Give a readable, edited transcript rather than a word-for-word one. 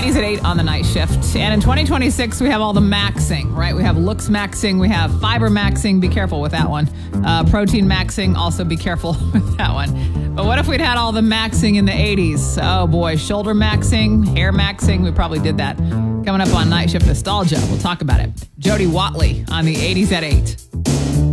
80s at 8 on the night shift. And in 2026, we have all the maxing, right? We have looks maxing. We have fiber maxing. Be careful with that one. Protein maxing. Also be careful with that one. But what if we'd had all the maxing in the 80s? Oh, boy. Shoulder maxing, hair maxing. We probably did that. Coming up on Night Shift Nostalgia. We'll talk about it. Jody Watley on the 80s at 8.